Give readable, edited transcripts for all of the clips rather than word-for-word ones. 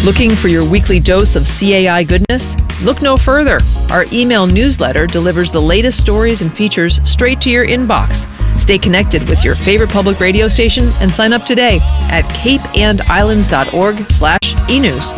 Looking for your weekly dose of CAI goodness? Look no further. Our email newsletter delivers the latest stories and features straight to your inbox. Stay connected with your favorite public radio station and sign up today at capeandislands.org/enews.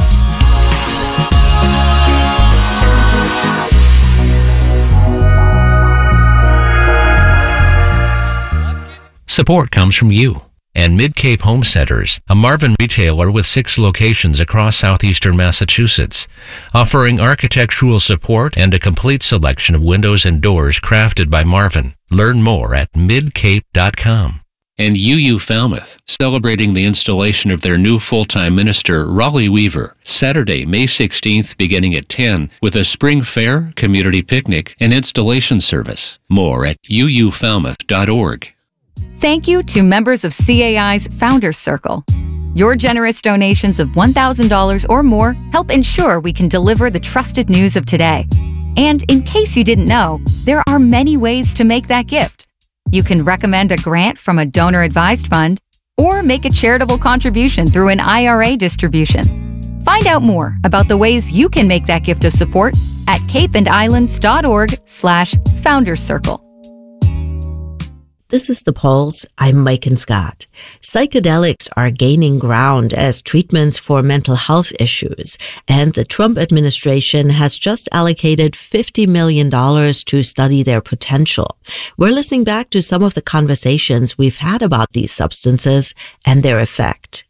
Support comes from you and Mid-Cape Home Centers, a Marvin retailer with 6 locations across southeastern Massachusetts, offering architectural support and a complete selection of windows and doors crafted by Marvin. Learn more at midcape.com. And UU Falmouth, celebrating the installation of their new full-time minister, Raleigh Weaver, Saturday, May 16th, beginning at 10, with a spring fair, community picnic, and installation service. More at uufalmouth.org. Thank you to members of CAI's Founders Circle. Your generous donations of $1,000 or more help ensure we can deliver the trusted news of today. And in case you didn't know, there are many ways to make that gift. You can recommend a grant from a donor-advised fund or make a charitable contribution through an IRA distribution. Find out more about the ways you can make that gift of support at capeandislands.org/Founders Circle. This is The Pulse. I'm Maiken Scott. Psychedelics are gaining ground as treatments for mental health issues, and the Trump administration has just allocated $50 million to study their potential. We're listening back to some of the conversations we've had about these substances and their effect.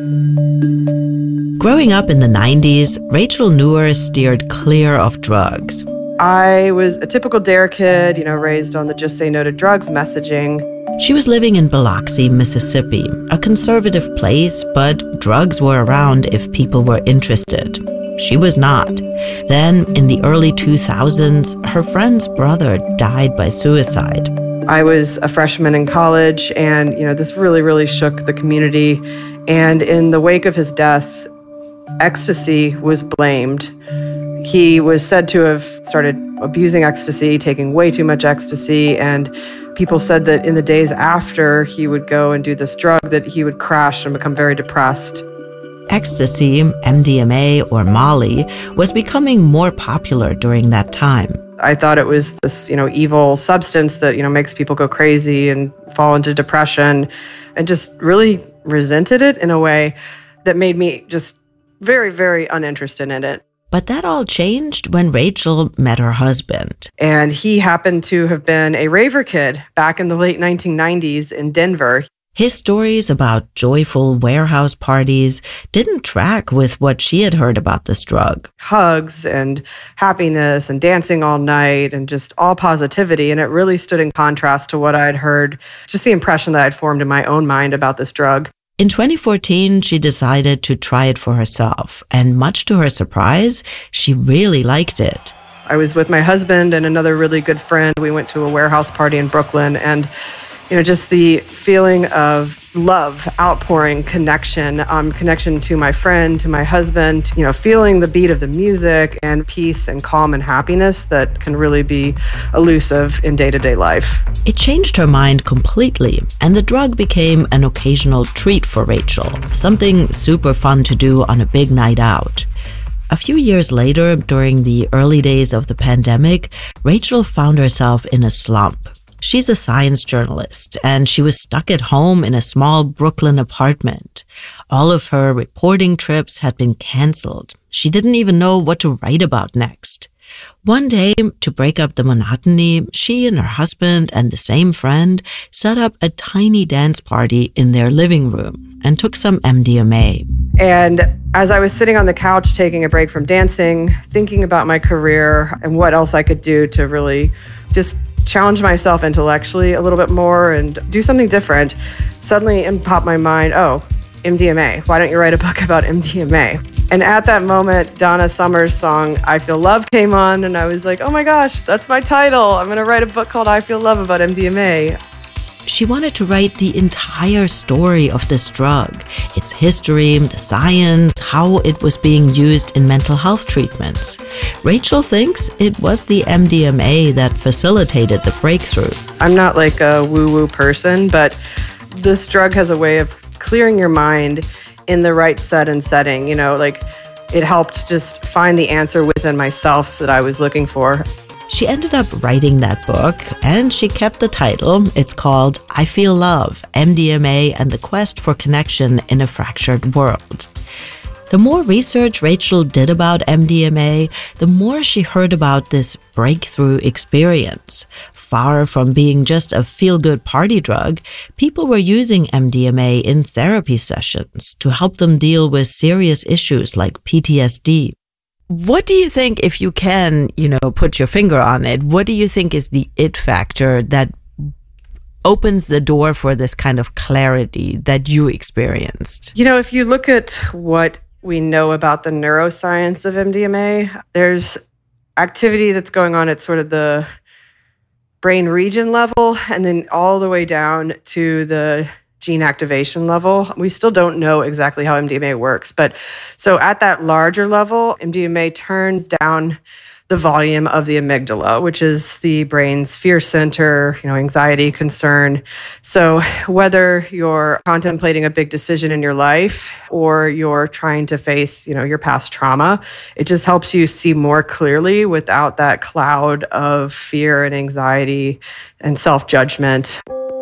Growing up in the 90s, Rachel Nuwer steered clear of drugs. I was a typical DARE kid, raised on the just say no to drugs messaging. She was living in Biloxi, Mississippi, a conservative place, but drugs were around if people were interested. She was not. Then, in the early 2000s, her friend's brother died by suicide. I was a freshman in college, and, this really, really shook the community. And in the wake of his death, ecstasy was blamed. He was said to have started abusing ecstasy, taking way too much ecstasy, and people said that in the days after he would go and do this drug that he would crash and become very depressed. Ecstasy, MDMA or Molly, was becoming more popular during that time. I thought it was this, evil substance that, makes people go crazy and fall into depression, and just really resented it in a way that made me just very, very uninterested in it. But that all changed when Rachel met her husband. And he happened to have been a raver kid back in the late 1990s in Denver. His stories about joyful warehouse parties didn't track with what she had heard about this drug. Hugs and happiness and dancing all night and just all positivity. And it really stood in contrast to what I had heard, just the impression that I'd formed in my own mind about this drug. In 2014, she decided to try it for herself, and much to her surprise, she really liked it. I was with my husband and another really good friend. We went to a warehouse party in Brooklyn, and just the feeling of love, outpouring, connection to my friend, to my husband, feeling the beat of the music and peace and calm and happiness that can really be elusive in day-to-day life. It changed her mind completely, and the drug became an occasional treat for Rachel, something super fun to do on a big night out. A few years later, during the early days of the pandemic, Rachel found herself in a slump. She's a science journalist, and she was stuck at home in a small Brooklyn apartment. All of her reporting trips had been canceled. She didn't even know what to write about next. One day, to break up the monotony, she and her husband and the same friend set up a tiny dance party in their living room and took some MDMA. And as I was sitting on the couch taking a break from dancing, thinking about my career and what else I could do to really just challenge myself intellectually a little bit more and do something different, suddenly in popped my mind, MDMA. Why don't you write a book about MDMA? And at that moment, Donna Summer's song, I Feel Love, came on, and I was like, oh my gosh, that's my title. I'm going to write a book called I Feel Love about MDMA. She wanted to write the entire story of this drug, its history, the science, how it was being used in mental health treatments. Rachel thinks it was the MDMA that facilitated the breakthrough. I'm not like a woo-woo person, but this drug has a way of clearing your mind in the right set and setting, like it helped just find the answer within myself that I was looking for. She ended up writing that book, and she kept the title. It's called I Feel Love, MDMA and the Quest for Connection in a Fractured World. The more research Rachel did about MDMA, the more she heard about this breakthrough experience. Far from being just a feel-good party drug, people were using MDMA in therapy sessions to help them deal with serious issues like PTSD. What do you think, if you can, put your finger on it, what do you think is the it factor that opens the door for this kind of clarity that you experienced? If you look at what we know about the neuroscience of MDMA, there's activity that's going on at sort of the brain region level and then all the way down to the gene activation level. We still don't know exactly how MDMA works, but so at that larger level, MDMA turns down the volume of the amygdala, which is the brain's fear center, anxiety, concern. So whether you're contemplating a big decision in your life or you're trying to face, your past trauma, it just helps you see more clearly without that cloud of fear and anxiety and self-judgment.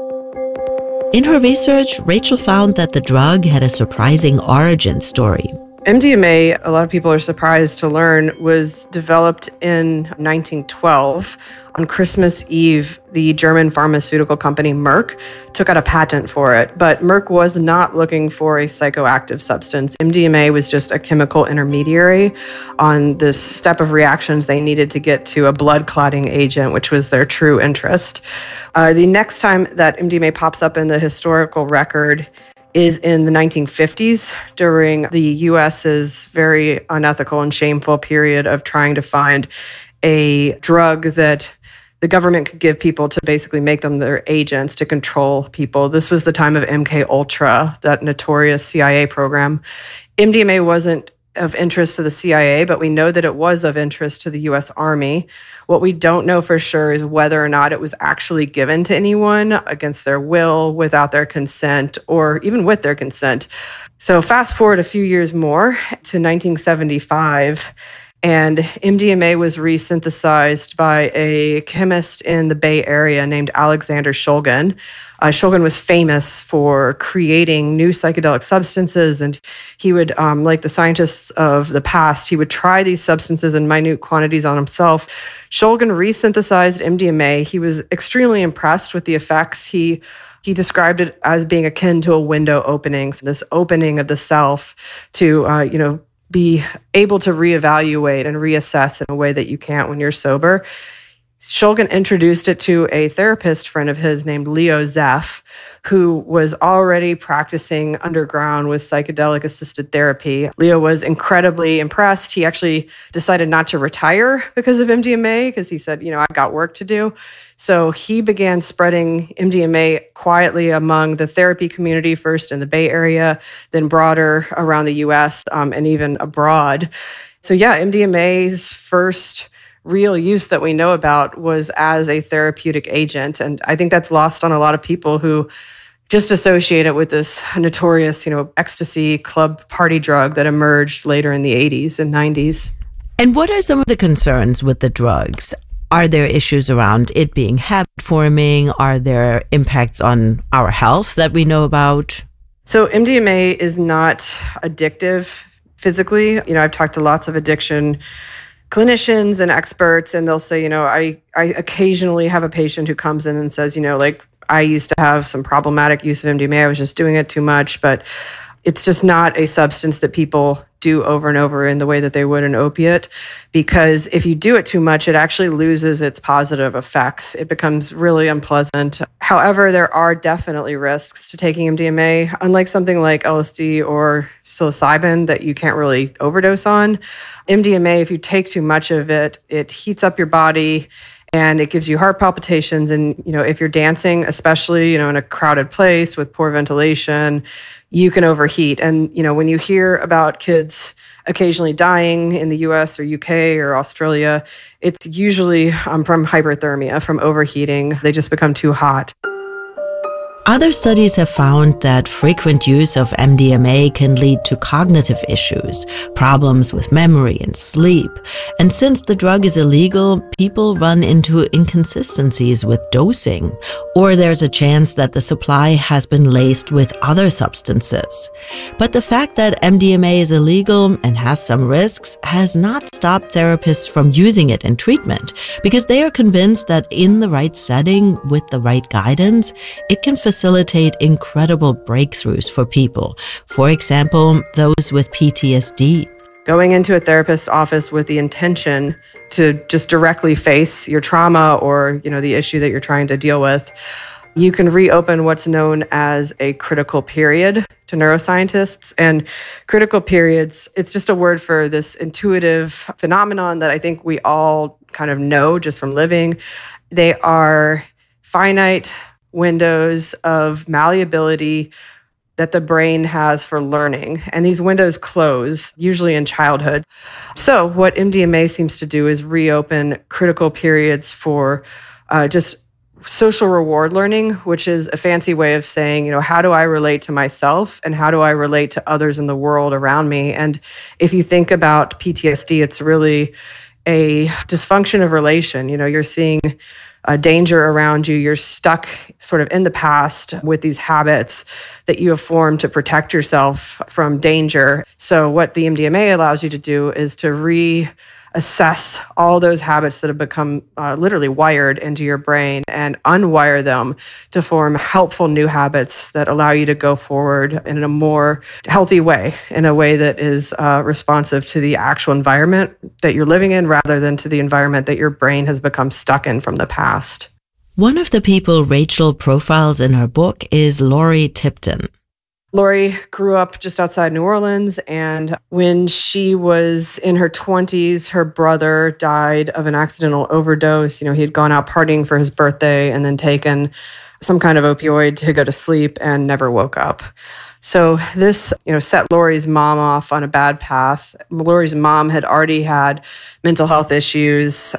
In her research, Rachel found that the drug had a surprising origin story. MDMA, a lot of people are surprised to learn, was developed in 1912. On Christmas Eve, the German pharmaceutical company Merck took out a patent for it, but Merck was not looking for a psychoactive substance. MDMA was just a chemical intermediary on this step of reactions they needed to get to a blood clotting agent, which was their true interest. The next time that MDMA pops up in the historical record is in the 1950s during the U.S.'s very unethical and shameful period of trying to find a drug that the government could give people to basically make them their agents to control people. This was the time of MK Ultra, that notorious CIA program. MDMA wasn't of interest to the CIA, but we know that it was of interest to the U.S. Army. What we don't know for sure is whether or not it was actually given to anyone against their will, without their consent, or even with their consent. So fast forward a few years more to 1975, and MDMA was resynthesized by a chemist in the Bay Area named Alexander Shulgin. Shulgin was famous for creating new psychedelic substances, and he would, like the scientists of the past, he would try these substances in minute quantities on himself. Shulgin resynthesized MDMA. He was extremely impressed with the effects. He described it as being akin to a window opening, so this opening of the self to, be able to reevaluate and reassess in a way that you can't when you're sober. Shulgin introduced it to a therapist friend of his named Leo Zeff, who was already practicing underground with psychedelic-assisted therapy. Leo was incredibly impressed. He actually decided not to retire because of MDMA, because he said, I've got work to do. So he began spreading MDMA quietly among the therapy community, first in the Bay Area, then broader around the U.S. And even abroad. So yeah, MDMA's first real use that we know about was as a therapeutic agent. And I think that's lost on a lot of people who just associate it with this notorious, ecstasy club party drug that emerged later in the 80s and 90s. And what are some of the concerns with the drugs? Are there issues around it being habit-forming? Are there impacts on our health that we know about? So MDMA is not addictive physically. I've talked to lots of addiction clinicians and experts, and they'll say, I occasionally have a patient who comes in and says, I used to have some problematic use of MDMA. I was just doing it too much, but it's just not a substance that people do over and over in the way that they would an opiate, because if you do it too much, it actually loses its positive effects. It becomes really unpleasant. However, there are definitely risks to taking MDMA, unlike something like LSD or psilocybin that you can't really overdose on. MDMA, if you take too much of it, it heats up your body and it gives you heart palpitations. And, if you're dancing, especially, in a crowded place with poor ventilation, you can overheat. And, when you hear about kids occasionally dying in the US or UK or Australia, it's usually from hyperthermia, from overheating. They just become too hot. Other studies have found that frequent use of MDMA can lead to cognitive issues, problems with memory and sleep. And since the drug is illegal, people run into inconsistencies with dosing, or there's a chance that the supply has been laced with other substances. But the fact that MDMA is illegal and has some risks has not stopped therapists from using it in treatment, because they are convinced that in the right setting, with the right guidance, it can facilitate incredible breakthroughs for people. For example, those with PTSD. Going into a therapist's office with the intention to just directly face your trauma or, the issue that you're trying to deal with, you can reopen what's known as a critical period to neuroscientists. And critical periods, it's just a word for this intuitive phenomenon that I think we all kind of know just from living. They are finite windows of malleability that the brain has for learning. And these windows close, usually in childhood. So what MDMA seems to do is reopen critical periods for just social reward learning, which is a fancy way of saying, how do I relate to myself and how do I relate to others in the world around me? And if you think about PTSD, it's really a dysfunction of relation. You're seeing danger around you. You're stuck sort of in the past with these habits that you have formed to protect yourself from danger. So what the MDMA allows you to do is to reassess all those habits that have become literally wired into your brain and unwire them to form helpful new habits that allow you to go forward in a more healthy way, in a way that is responsive to the actual environment that you're living in rather than to the environment that your brain has become stuck in from the past. One of the people Rachel profiles in her book is Lori Tipton. Lori grew up just outside New Orleans, and when she was in her 20s, her brother died of an accidental overdose. He had gone out partying for his birthday and then taken some kind of opioid to go to sleep and never woke up. So this, set Lori's mom off on a bad path. Lori's mom had already had mental health issues.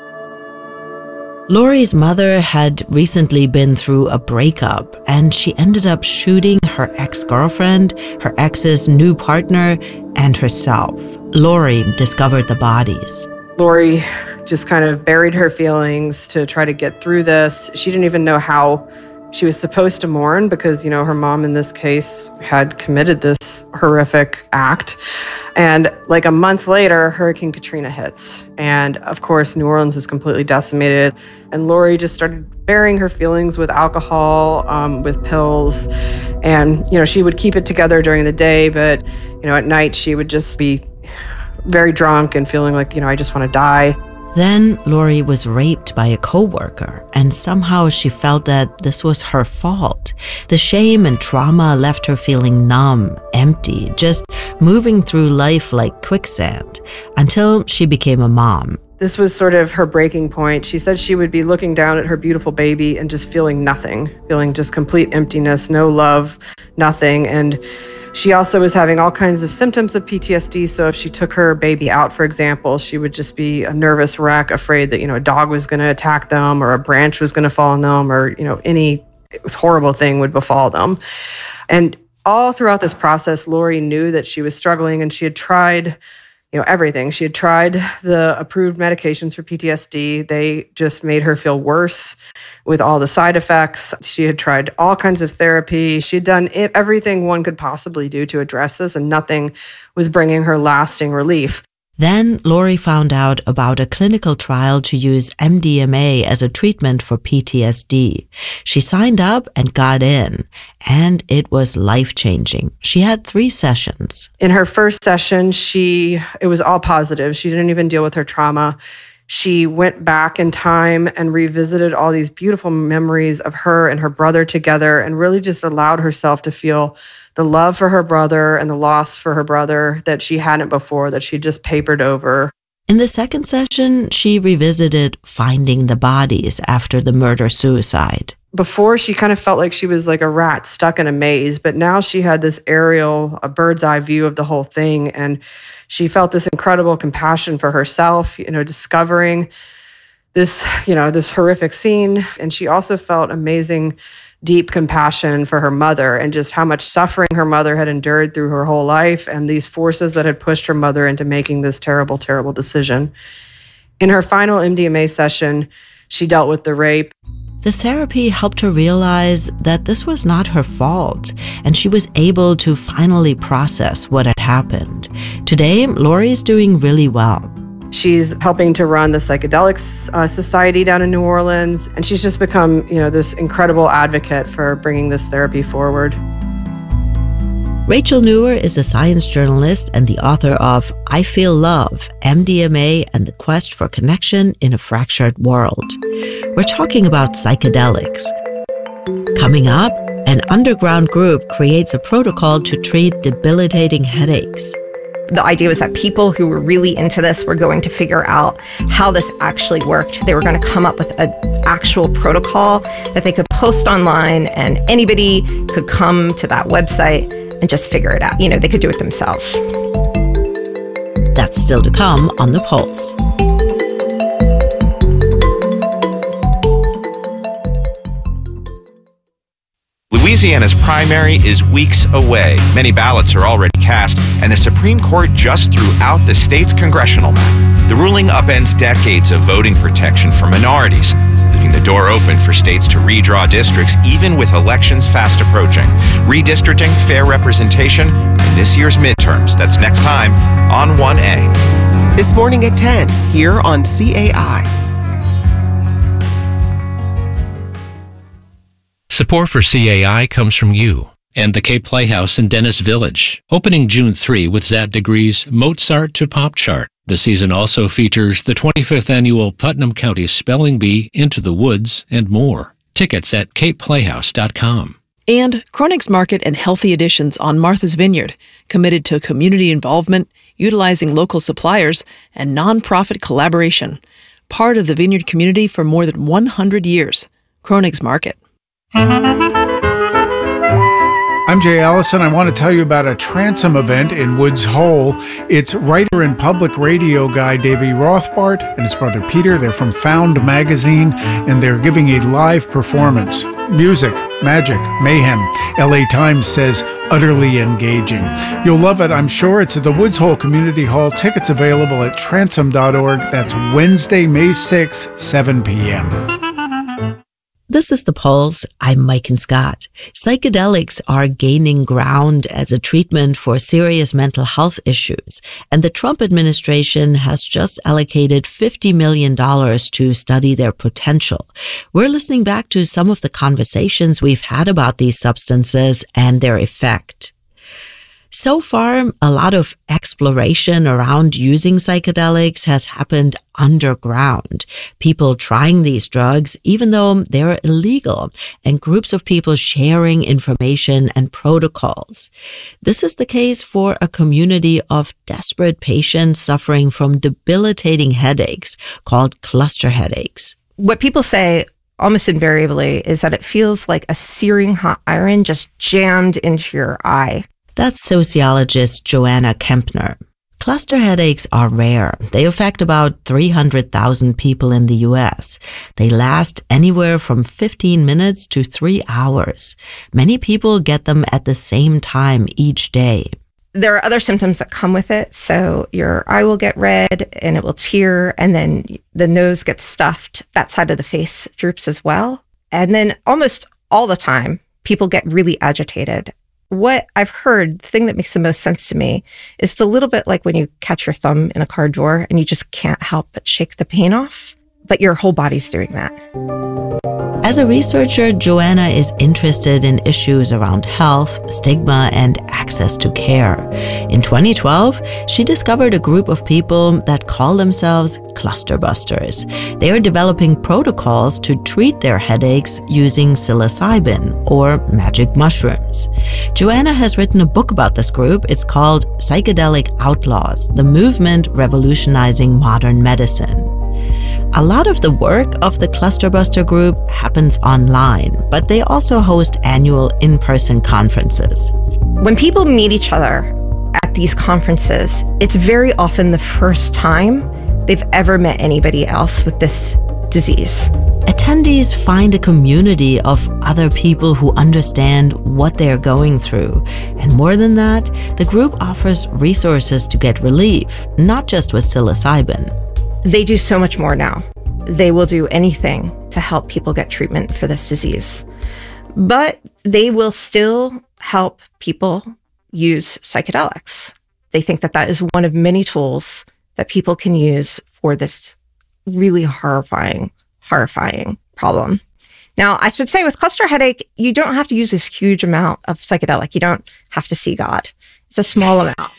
Lori's mother had recently been through a breakup, and she ended up shooting her ex-girlfriend, her ex's new partner, and herself. Lori discovered the bodies. Lori just kind of buried her feelings to try to get through this. She didn't even know how she was supposed to mourn because, her mom in this case had committed this horrific act. And like a month later, Hurricane Katrina hits. And of course, New Orleans is completely decimated. And Lori just started burying her feelings with alcohol, with pills. And, she would keep it together during the day, but, at night she would just be very drunk and feeling like, I just want to die. Then Lori was raped by a coworker, and somehow she felt that this was her fault. The shame and trauma left her feeling numb, empty, just moving through life like quicksand, until she became a mom. This was sort of her breaking point. She said she would be looking down at her beautiful baby and just feeling nothing, feeling just complete emptiness, no love, nothing. And she also was having all kinds of symptoms of PTSD. So if she took her baby out, for example, she would just be a nervous wreck, afraid that, a dog was going to attack them or a branch was going to fall on them or, any horrible thing would befall them. And all throughout this process, Lori knew that she was struggling and she had tried everything. She had tried the approved medications for PTSD. They just made her feel worse with all the side effects. She had tried all kinds of therapy. She had done everything one could possibly do to address this, and nothing was bringing her lasting relief. Then Lori found out about a clinical trial to use MDMA as a treatment for PTSD. She signed up and got in, and it was life-changing. She had 3 sessions. In her first session, it was all positive. She didn't even deal with her trauma. She went back in time and revisited all these beautiful memories of her and her brother together and really just allowed herself to feel the love for her brother and the loss for her brother that she hadn't before, that she just papered over. In the second session, she revisited finding the bodies after the murder-suicide. Before, she kind of felt like she was like a rat stuck in a maze, but now she had this a bird's eye view of the whole thing, and she felt this incredible compassion for herself, discovering this horrific scene. And she also felt amazing deep compassion for her mother and just how much suffering her mother had endured through her whole life and these forces that had pushed her mother into making this terrible, terrible decision. In her final MDMA session, she dealt with the rape. The therapy helped her realize that this was not her fault, and she was able to finally process what had happened. Today, Lori's doing really well. She's helping to run the Psychedelics Society down in New Orleans, and she's just become, this incredible advocate for bringing this therapy forward. Rachel Nuwer is a science journalist and the author of I Feel Love, MDMA and the Quest for Connection in a Fractured World. We're talking about psychedelics. Coming up, an underground group creates a protocol to treat debilitating headaches. The idea was that people who were really into this were going to figure out how this actually worked. They were going to come up with an actual protocol that they could post online, and anybody could come to that website and just figure it out. They could do it themselves. That's still to come on The Pulse. Louisiana's primary is weeks away. Many ballots are already cast, and the Supreme Court just threw out the state's congressional map. The ruling upends decades of voting protection for minorities, leaving the door open for states to redraw districts even with elections fast approaching. Redistricting, fair representation, in this year's midterms. That's next time on 1A. This morning at 10, here on CAI. Support for CAI comes from you and the Cape Playhouse in Dennis Village, opening June 3 with Zat Degree's Mozart to Pop chart. The season also features the 25th annual Putnam County Spelling Bee, Into the Woods, and more. Tickets at capeplayhouse.com. And Kronig's Market and Healthy Additions on Martha's Vineyard, committed to community involvement, utilizing local suppliers, and nonprofit collaboration. Part of the vineyard community for more than 100 years. Kronig's Market. I'm Jay Allison. I want to tell you about a Transom event in Woods Hole. It's writer and public radio guy Davey Rothbart and his brother Peter. They're from Found Magazine, and they're giving a live performance. Music, magic, mayhem. LA Times says utterly engaging. You'll love it, I'm sure. It's at the Woods Hole Community Hall. Tickets available at transom.org. That's Wednesday, May 6th, 7 p.m. This is The Pulse. I'm Maiken Scott. Psychedelics are gaining ground as a treatment for serious mental health issues, and the Trump administration has just allocated $50 million to study their potential. We're listening back to some of the conversations we've had about these substances and their effect. So far, a lot of exploration around using psychedelics has happened underground. People trying these drugs, even though they're illegal, and groups of people sharing information and protocols. This is the case for a community of desperate patients suffering from debilitating headaches called cluster headaches. What people say almost invariably is that it feels like a searing hot iron just jammed into your eye. That's sociologist Joanna Kempner. Cluster headaches are rare. They affect about 300,000 people in the U.S. They last anywhere from 15 minutes to 3 hours. Many people get them at the same time each day. There are other symptoms that come with it. So your eye will get red and it will tear, and then the nose gets stuffed. That side of the face droops as well. And then almost all the time, people get really agitated. What I've heard, the thing that makes the most sense to me, is it's a little bit like when you catch your thumb in a car door and you just can't help but shake the pain off, but your whole body's doing that. As a researcher, Joanna is interested in issues around health, stigma, and access to care. In 2012, she discovered a group of people that call themselves cluster busters. They are developing protocols to treat their headaches using psilocybin, or magic mushrooms. Joanna has written a book about this group. It's called Psychedelic Outlaws: The Movement Revolutionizing Modern Medicine. A lot of the work of the Clusterbuster group happens online, but they also host annual in-person conferences. When people meet each other at these conferences, it's very often the first time they've ever met anybody else with this disease. Attendees find a community of other people who understand what they're going through. And more than that, the group offers resources to get relief, not just with psilocybin. They do so much more now. They will do anything to help people get treatment for this disease. But they will still help people use psychedelics. They think that that is one of many tools that people can use for this really horrifying problem. Now, I should say with cluster headache, you don't have to use this huge amount of psychedelic. You don't have to see God. It's a small amount.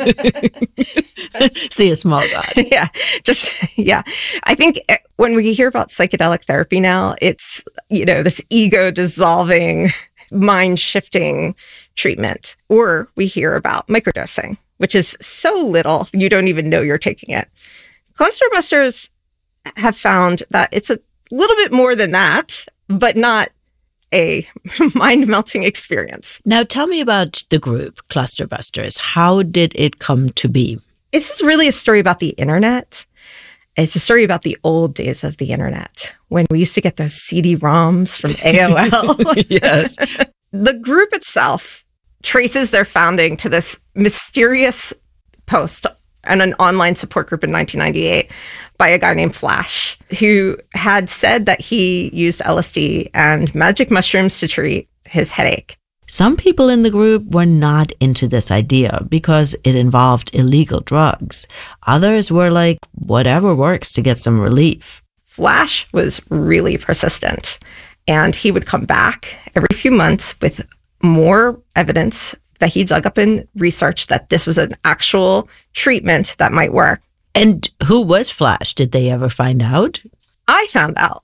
See a small God. Yeah. I think when we hear about psychedelic therapy now, it's, this ego dissolving, mind shifting treatment. Or we hear about microdosing, which is so little, you don't even know you're taking it. Cluster busters have found that it's a little bit more than that, but not a mind-melting experience. Now tell me about the group, Cluster Busters. How did it come to be? This is really a story about the internet. It's a story about the old days of the internet, when we used to get those CD-ROMs from AOL. Yes. The group itself traces their founding to this mysterious post on an online support group in 1998 by a guy named Flash, who had said that he used LSD and magic mushrooms to treat his headache. Some people in the group were not into this idea because it involved illegal drugs. Others were like, whatever works to get some relief. Flash was really persistent, and he would come back every few months with more evidence that he dug up in research that this was an actual treatment that might work. And who was Flash? Did they ever find out? I found out.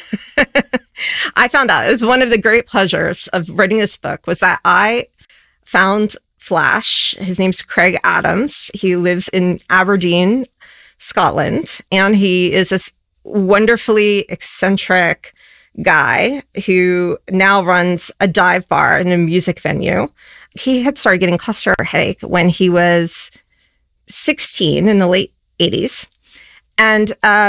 It was one of the great pleasures of writing this book was that I found Flash. His name's Craig Adams. He lives in Aberdeen, Scotland, and he is this wonderfully eccentric guy who now runs a dive bar and a music venue. He had started getting cluster headache when he was 16 in the late 80s. And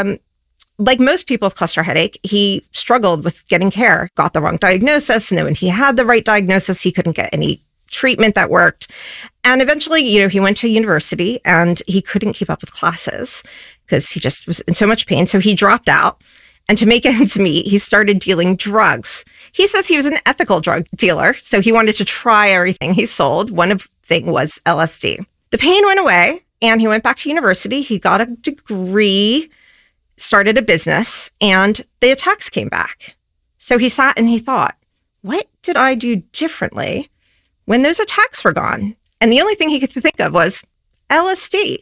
like most people with cluster headache, he struggled with getting care, got the wrong diagnosis. And then when he had the right diagnosis, he couldn't get any treatment that worked. And eventually, he went to university and he couldn't keep up with classes because he just was in so much pain. So he dropped out. And to make ends meet, he started dealing drugs. He says he was an ethical drug dealer, so he wanted to try everything he sold. One of the things was LSD. The pain went away, and he went back to university. He got a degree, started a business, and the attacks came back. So he sat and he thought, what did I do differently when those attacks were gone? And the only thing he could think of was LSD.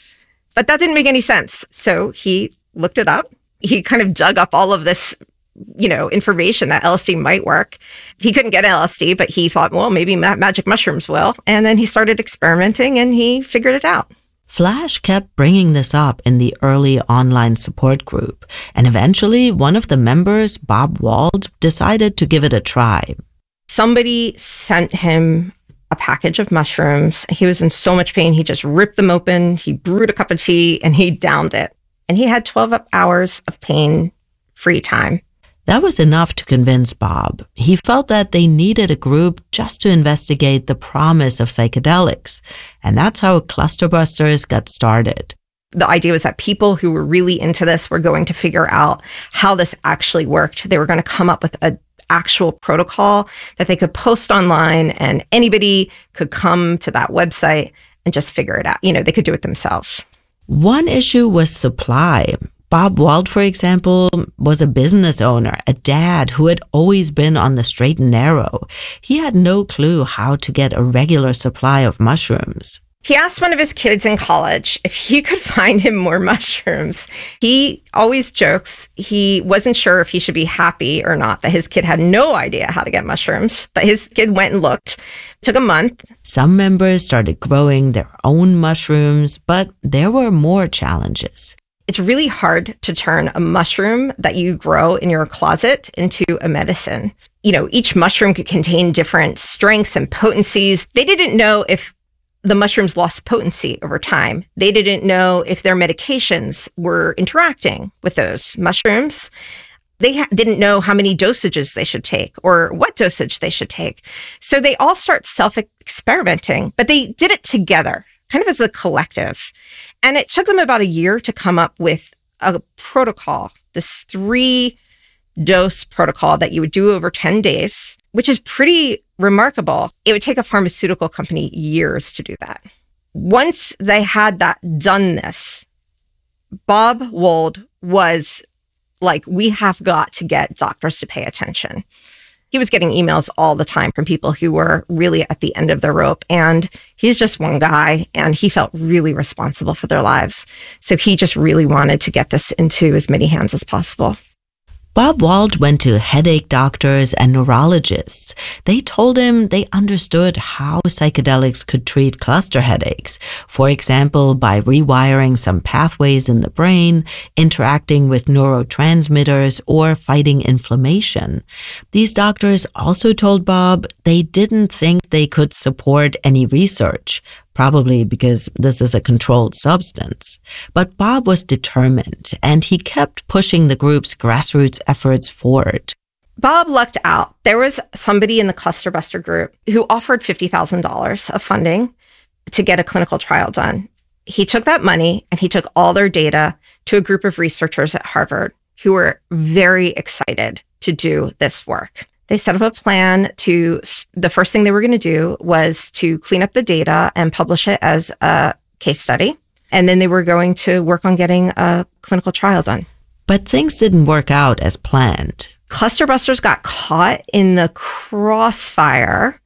But that didn't make any sense. So he looked it up. He kind of dug up all of this, information that LSD might work. He couldn't get LSD, but he thought, well, maybe magic mushrooms will. And then he started experimenting and he figured it out. Flash kept bringing this up in the early online support group. And eventually, one of the members, Bob Wald, decided to give it a try. Somebody sent him a package of mushrooms. He was in so much pain, he just ripped them open. He brewed a cup of tea and he downed it. And he had 12 hours of pain-free time. That was enough to convince Bob. He felt that they needed a group just to investigate the promise of psychedelics. And that's how Cluster Busters got started. The idea was that people who were really into this were going to figure out how this actually worked. They were going to come up with an actual protocol that they could post online, and anybody could come to that website and just figure it out. They could do it themselves. One issue was supply. Bob Wald, for example, was a business owner, a dad who had always been on the straight and narrow. He had no clue how to get a regular supply of mushrooms. He asked one of his kids in college if he could find him more mushrooms. He always jokes he wasn't sure if he should be happy or not, that his kid had no idea how to get mushrooms, but his kid went and looked. It took a month. Some members started growing their own mushrooms, but there were more challenges. It's really hard to turn a mushroom that you grow in your closet into a medicine. Each mushroom could contain different strengths and potencies. They didn't know if the mushrooms lost potency over time. They didn't know if their medications were interacting with those mushrooms. They didn't know how many dosages they should take or what dosage they should take. So they all start self-experimenting, but they did it together, kind of as a collective. And it took them about a year to come up with a protocol, this 3-dose protocol that you would do over 10 days, which is pretty remarkable. It would take a pharmaceutical company years to do that. Once they had done this, Bob Wold was like, we have got to get doctors to pay attention. He was getting emails all the time from people who were really at the end of their rope. And he's just one guy, and he felt really responsible for their lives. So he just really wanted to get this into as many hands as possible. Bob Wold went to headache doctors and neurologists. They told him they understood how psychedelics could treat cluster headaches, for example, by rewiring some pathways in the brain, interacting with neurotransmitters, or fighting inflammation. These doctors also told Bob they didn't think they could support any research, probably because this is a controlled substance. But Bob was determined, and he kept pushing the group's grassroots efforts forward. Bob lucked out. There was somebody in the Clusterbuster group who offered $50,000 of funding to get a clinical trial done. He took that money and he took all their data to a group of researchers at Harvard who were very excited to do this work. They set up a plan the first thing they were going to do was to clean up the data and publish it as a case study. And then they were going to work on getting a clinical trial done. But things didn't work out as planned. Clusterbusters got caught in the crossfire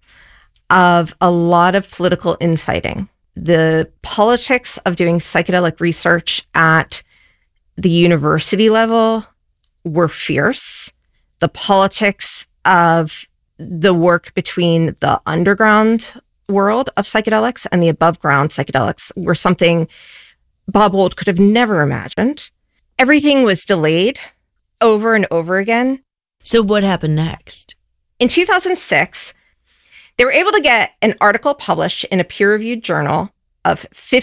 of a lot of political infighting. The politics of doing psychedelic research at the university level were fierce. The politics of the work between the underground world of psychedelics and the above ground psychedelics were something Bob Wold could have never imagined. Everything was delayed over and over again. So what happened next? In 2006, they were able to get an article published in a peer-reviewed journal of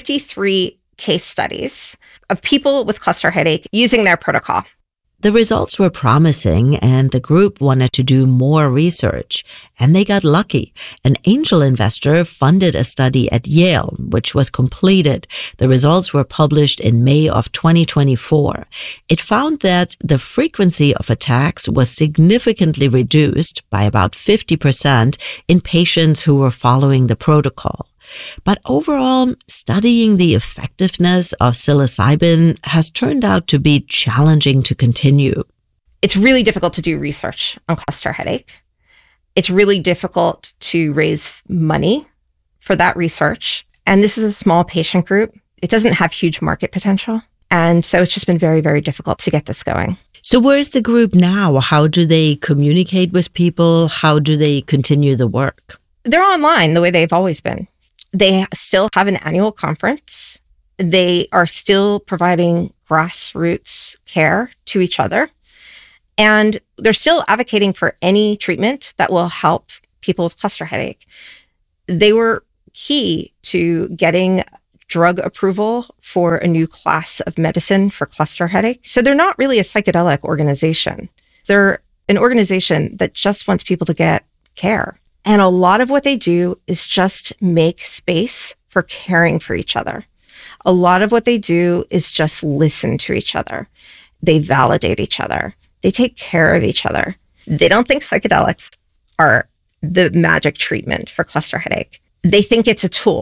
53 case studies of people with cluster headache using their protocol. The results were promising, and the group wanted to do more research. And they got lucky. An angel investor funded a study at Yale, which was completed. The results were published in May of 2024. It found that the frequency of attacks was significantly reduced by about 50% in patients who were following the protocol. But overall, studying the effectiveness of psilocybin has turned out to be challenging to continue. It's really difficult to do research on cluster headache. It's really difficult to raise money for that research. And this is a small patient group. It doesn't have huge market potential. And so it's just been very, very difficult to get this going. So where's the group now? How do they communicate with people? How do they continue the work? They're online the way they've always been. They still have an annual conference. They are still providing grassroots care to each other. And they're still advocating for any treatment that will help people with cluster headache. They were key to getting drug approval for a new class of medicine for cluster headache. So they're not really a psychedelic organization. They're an organization that just wants people to get care. And a lot of what they do is just make space for caring for each other. A lot of what they do is just listen to each other. They validate each other. They take care of each other. They don't think psychedelics are the magic treatment for cluster headache. They think it's a tool.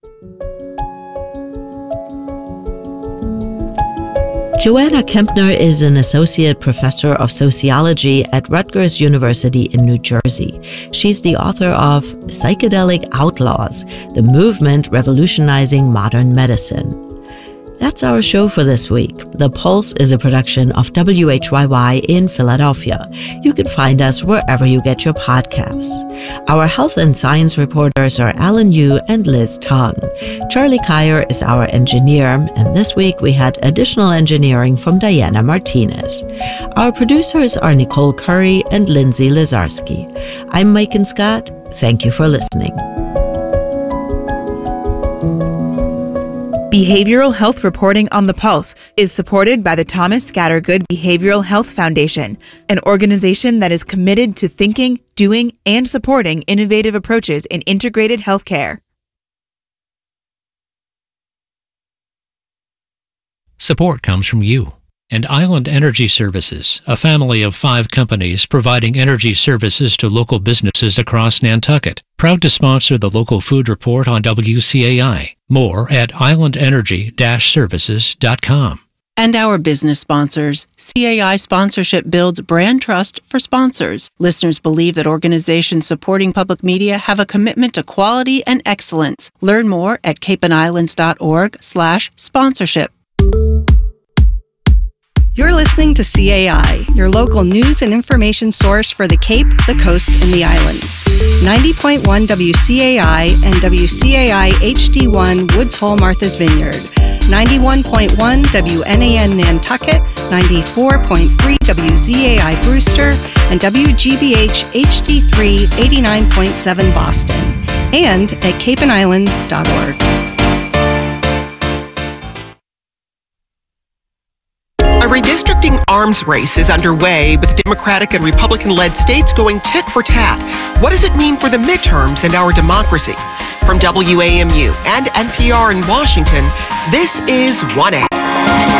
Joanna Kempner is an associate professor of sociology at Rutgers University in New Jersey. She's the author of Psychedelic Outlaws, the movement revolutionizing modern medicine. That's our show for this week. The Pulse is a production of WHYY in Philadelphia. You can find us wherever you get your podcasts. Our health and science reporters are Alan Yu and Liz Tong. Charlie Kyer is our engineer, and this week we had additional engineering from Diana Martinez. Our producers are Nicole Curry and Lindsay Lazarski. I'm Mike and Scott. Thank you for listening. Behavioral Health Reporting on the Pulse is supported by the Thomas Scattergood Behavioral Health Foundation, an organization that is committed to thinking, doing, and supporting innovative approaches in integrated healthcare. Support comes from you and Island Energy Services, a family of 5 companies providing energy services to local businesses across Nantucket. Proud to sponsor the local food report on WCAI. More at islandenergy-services.com. And our business sponsors. CAI sponsorship builds brand trust for sponsors. Listeners believe that organizations supporting public media have a commitment to quality and excellence. Learn more at capeandislands.org/sponsorship. You're listening to CAI, your local news and information source for the Cape, the Coast, and the Islands. 90.1 WCAI and WCAI HD1 Woods Hole, Martha's Vineyard. 91.1 WNAN Nantucket, 94.3 WZAI Brewster, and WGBH HD3 89.7 Boston. And at capeandislands.org. A redistricting arms race is underway with Democratic and Republican-led states going tit for tat. What does it mean for the midterms and our democracy? From WAMU and NPR in Washington, this is 1A.